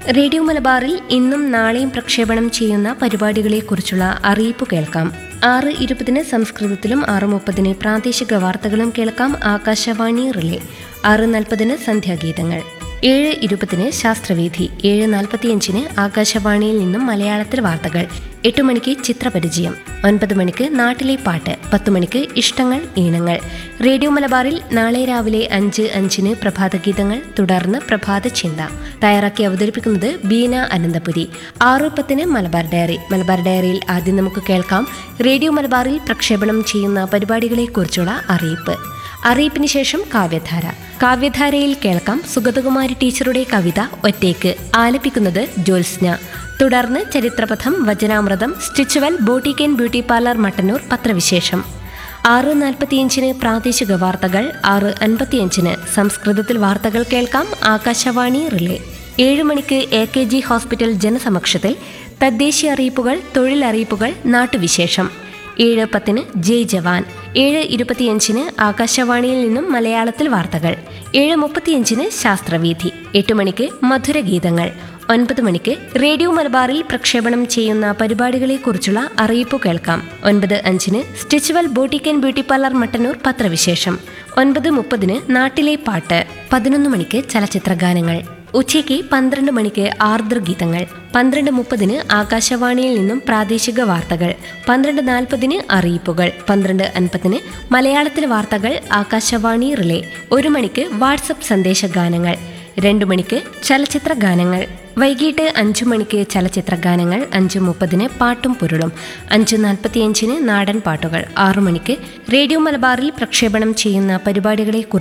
Radio മലബാറിൽ ഇന്നും നാളെയും പ്രക്ഷേപണം ചെയ്യുന്ന പരിപാടികളെക്കുറിച്ചുള്ള അറിയിപ്പ് കേൾക്കാം. 6:20 സംസ്കൃതത്തിലും 6:30 പ്രാദേശിക വാർത്തകളും കേൾക്കാം. ആകാശവാണി റിലേ. 6:40 സന്ധ്യാഗീതങ്ങൾ. 7:20 ശാസ്ത്രവേദി. 7:45 ആകാശവാണിയിൽ നിന്നും മലയാളത്തിൽ വാർത്തകൾ. 8 മണിക്ക് ചിത്രപരിചയം. 9 മണിക്ക് നാട്ടിലെ പാട്ട്. 10 മണിക്ക് ഇഷ്ടങ്ങൾ ഈണങ്ങൾ. റേഡിയോ മലബാറിൽ നാളെ രാവിലെ 5:05 പ്രഭാതഗീതങ്ങൾ, തുടർന്ന് പ്രഭാത ചിന്ത. തയ്യാറാക്കി അവതരിപ്പിക്കുന്നത് ബീന അനന്തപുരി. 6:10 മലബാർ ഡയറി. മലബാർ ഡയറിയിൽ ആദ്യം നമുക്ക് കേൾക്കാം റേഡിയോ മലബാറിൽ പ്രക്ഷേപണം ചെയ്യുന്ന പരിപാടികളെക്കുറിച്ചുള്ള അറിയിപ്പ്. അറിയിപ്പിന് ശേഷം കാവ്യധാര. കാവ്യധാരയിൽ കേൾക്കാം സുഗതകുമാരി ടീച്ചറുടെ കവിത ഒറ്റയ്ക്ക്. ആലപിക്കുന്നത് ജ്യോത്സ്ന. തുടർന്ന് ചരിത്രപഥം, വചനാമൃതം, സ്റ്റിച്ചുവൽ boutique and beauty parlour Mattannur പത്രവിശേഷം. 6:45 പ്രാദേശിക വാർത്തകൾ. 6:55 സംസ്കൃതത്തിൽ വാർത്തകൾ കേൾക്കാം. ആകാശവാണി റിലേ. 7 മണിക്ക് AKG ഹോസ്പിറ്റൽ ജനസമക്ഷത്തിൽ തദ്ദേശീയ അറിയിപ്പുകൾ, തൊഴിലറിയിപ്പുകൾ, നാട്ടുവിശേഷം. 7:10 ജയ് ജവാൻ. 7:25 ആകാശവാണിയിൽ നിന്നും മലയാളത്തിൽ വാർത്തകൾ. 7:35 ശാസ്ത്രവേദി. 8 മണിക്ക് മധുരഗീതങ്ങൾ. 9 മണിക്ക് റേഡിയോ മലബാറിൽ പ്രക്ഷേപണം ചെയ്യുന്ന പരിപാടികളെക്കുറിച്ചുള്ള അറിയിപ്പ് കേൾക്കാം. 9:05 സ്റ്റിച്ചുവൽ boutique and beauty parlour Mattannur പത്രവിശേഷം. 9:30 നാട്ടിലെ പാട്ട്. 11 മണിക്ക് ചലച്ചിത്രഗാനങ്ങൾ. ഉച്ചയ്ക്ക് 12 മണിക്ക് ആർദ്രഗീതങ്ങൾ. 12:30 ആകാശവാണിയിൽ നിന്നും പ്രാദേശിക വാർത്തകൾ. 12:40 അറിയിപ്പുകൾ. 12:50 മലയാളത്തിൽ വാർത്തകൾ. ആകാശവാണി റിലേ. 1 മണിക്ക് വാട്സപ്പ് സന്ദേശഗാനങ്ങൾ. 2 മണിക്ക് ചലച്ചിത്ര ഗാനങ്ങൾ. വൈകിട്ട് 5 മണിക്ക് ചലച്ചിത്ര ഗാനങ്ങൾ. 5:30 പാട്ടും പൊരുളും. 5:45 നാടൻ പാട്ടുകൾ. 6 മണിക്ക് റേഡിയോ മലബാറിൽ പ്രക്ഷേപണം ചെയ്യുന്ന പരിപാടികളെക്കുറിച്ച്